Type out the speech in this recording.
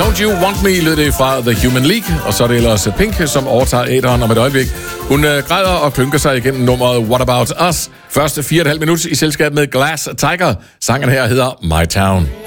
Don't You Want Me lød det fra The Human League, og så er det ellers Pink, som overtager æderen om et øjeblik. Hun græder og klynker sig igennem nummeret What About Us. Første 4,5 minutter i selskab med Glass Tiger. Sangen her hedder My Town.